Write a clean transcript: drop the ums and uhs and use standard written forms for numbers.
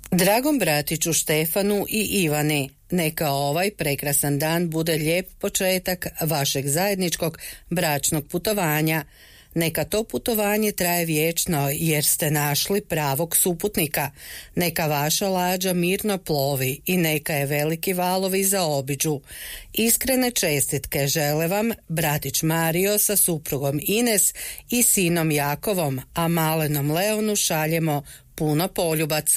Dragom bratiću Štefanu i Ivani, neka ovaj prekrasan dan bude lijep početak vašeg zajedničkog bračnog putovanja. Neka to putovanje traje vječno jer ste našli pravog suputnika. Neka vaša lađa mirno plovi i neka je veliki valovi zaobiđu. Iskrene čestitke žele vam bratić Mario sa suprugom Ines i sinom Jakovom, a malenom Leonu šaljemo puno poljubaca.